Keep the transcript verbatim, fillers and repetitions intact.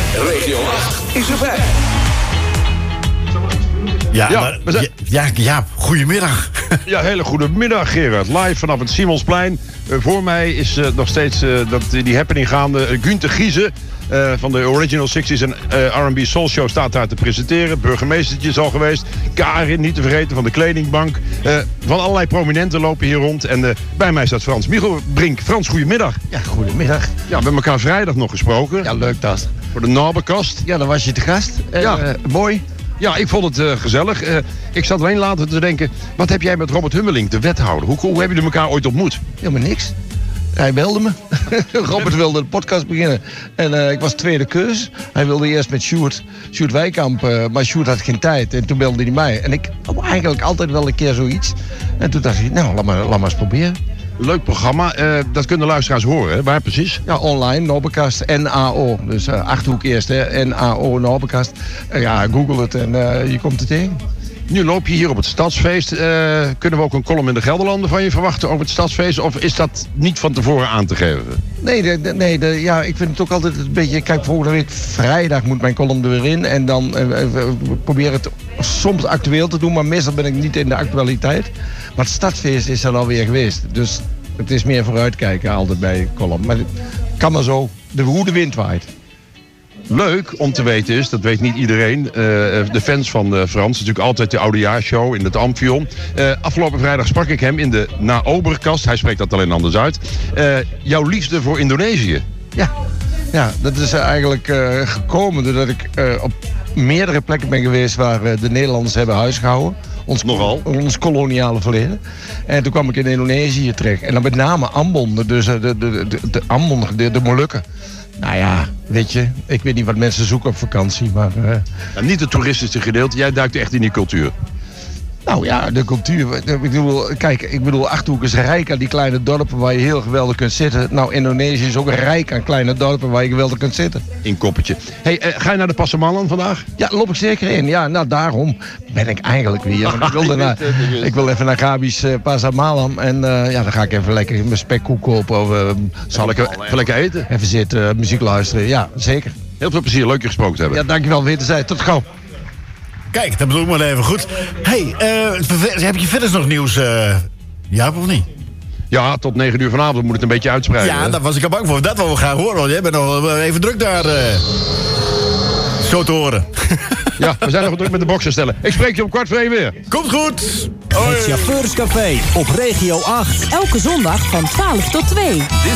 Radio acht is erbij. Ja, Ja, maar, we zijn- ja, ja, ja, goedemiddag. Ja, hele goede middag, Gerard. Live vanaf het Simonsplein. Uh, voor mij is uh, nog steeds uh, dat, die happening gaande. Uh, Günther Giese uh, van de Original zestig's en uh, R en B Soul Show staat daar te presenteren. Burgemeestertje is al geweest. Karin, niet te vergeten, van de Kledingbank. Uh, van allerlei prominenten lopen hier rond. En uh, bij mij staat Frans Michelbrink. Frans, goedemiddag. Ja, goedemiddag. Ja, we hebben elkaar vrijdag nog gesproken. Ja, leuk dat. Voor de Nabenkast. Ja, dan was je te gast. Uh, Ja. uh, mooi. Ja, ik vond het uh, gezellig. Uh, ik zat alleen later te denken, wat heb jij met Robert Hummeling, de wethouder? Hoe, hoe hebben jullie elkaar ooit ontmoet? Helemaal niks. Hij belde me. Robert wilde de podcast beginnen. En uh, ik was tweede keus. Hij wilde eerst met Sjoerd, Sjoerd Wijkamp. Uh, maar Sjoerd had geen tijd. En toen belde hij mij. En ik had eigenlijk altijd wel een keer zoiets. En toen dacht ik, nou, laat maar, laat maar eens proberen. Leuk programma. Uh, dat kunnen de luisteraars horen, hè? Waar precies? Ja, online, Nobekast, N A O. Dus uh, Achterhoek eerst, hè. N A O, Nobekast. Uh, ja, google het en uh, je komt er tegen. Nu loop je hier op het Stadsfeest. Uh, kunnen we ook een column in de Gelderlanden van je verwachten over het Stadsfeest? Of is dat niet van tevoren aan te geven? Nee, de, de, nee de, ja, ik vind het ook altijd een beetje... Kijk, volgende week vrijdag moet mijn column er weer in. En dan uh, we proberen het soms actueel te doen. Maar meestal ben ik niet in de actualiteit. Maar het Stadsfeest is er alweer geweest. Dus het is meer vooruitkijken altijd bij een column. Maar het kan maar zo. De, hoe de wind waait. Leuk om te weten is, dat weet niet iedereen, uh, de fans van uh, Frans, natuurlijk altijd de oudejaarsshow in het Amphion. Uh, afgelopen vrijdag sprak ik hem in de Naoberkast, hij spreekt dat alleen anders uit. Uh, jouw liefde voor Indonesië. Ja, ja dat is eigenlijk uh, gekomen doordat ik uh, op meerdere plekken ben geweest waar uh, de Nederlanders hebben huisgehouden. Ons, Nogal. Ons koloniale verleden. En toen kwam ik in Indonesië terecht. En dan met name Ambon, dus uh, de, de, de, de Ambon, de, de Molukken. Nou ja, weet je, ik weet niet wat mensen zoeken op vakantie, maar... Uh, Ja, niet het toeristische gedeelte, jij duikt echt in die cultuur. nou ja, de cultuur. Ik bedoel, kijk, ik bedoel, Achterhoek is rijk aan die kleine dorpen waar je heel geweldig kunt zitten. Nou, Indonesië is ook rijk aan kleine dorpen waar je geweldig kunt zitten. In Koppetje. Hey, uh, ga je naar de Passamallen vandaag? Ja, loop ik zeker in. Ja, nou daarom ben ik eigenlijk weer. Want ik, wilde naar, ik wil even naar Gabi's uh, Pasamalam. En uh, ja, dan ga ik even lekker mijn spekkoek kopen. Of, uh, Zal ik even lekker eten? even zitten, uh, muziek luisteren. Ja, zeker. Heel veel plezier, leuk je gesproken te hebben. Ja, dankjewel. Wederzijds. Tot gauw. Kijk, dat bedoel ik maar even goed. Hey, uh, heb je verder nog nieuws? Uh, ja, of niet? Ja, tot negen uur vanavond moet ik het een beetje uitspreiden. Ja, hè? daar was ik al bang voor. Dat wil we graag horen, want jij bent nog even druk daar. Uh, zo te horen. Ja, we zijn nog druk met de boksen stellen. Ik spreek je om kwart voor één weer. Komt goed. Het Chauffeurscafé op Regio acht. Elke zondag van twaalf tot twee.